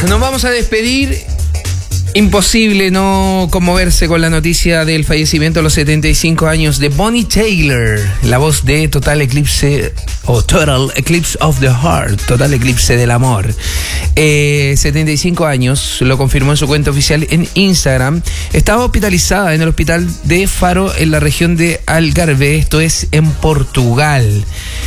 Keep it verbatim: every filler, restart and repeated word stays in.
Nos vamos a despedir. Imposible no conmoverse con la noticia del fallecimiento a los setenta y cinco años de Bonnie Tyler, la voz de Total Eclipse o Total Eclipse of the Heart, Total Eclipse del Amor. Eh, setenta y cinco años, lo confirmó en su cuenta oficial en Instagram. Estaba hospitalizada en el hospital de Faro en la región de Algarve, esto es en Portugal.